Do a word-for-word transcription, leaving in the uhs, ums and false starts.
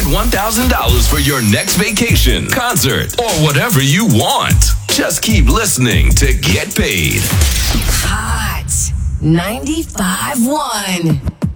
one thousand dollars for your next vacation, concert, or whatever you want. Just keep listening to Get Paid. Hot ninety-five point one.